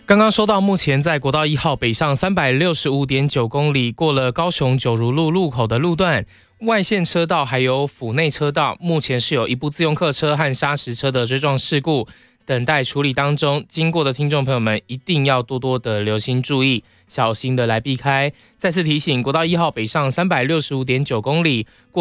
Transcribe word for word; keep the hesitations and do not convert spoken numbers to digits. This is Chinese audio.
刚刚说到，目前在国道一号北上三百六十五点九公里，过了高雄九如路路口的路段，外线车道还有府内车道，目前是有一部自用客车和砂石车的追撞事故等待处理当中，经过的听众朋友们一定要多多的留心注意，小心的来避开。再次提醒，国道一号北上三百六十五点九公里，过